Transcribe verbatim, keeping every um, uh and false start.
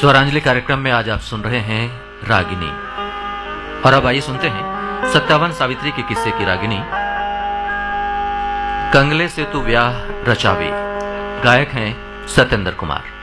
स्वरांजलि कार्यक्रम में आज आप सुन रहे हैं रागिनी। और अब आइए सुनते हैं सत्यावन सावित्री के किस्से की रागिनी कंगले से तू व्याह रचावे। गायक हैं सत्येंद्र कुमार।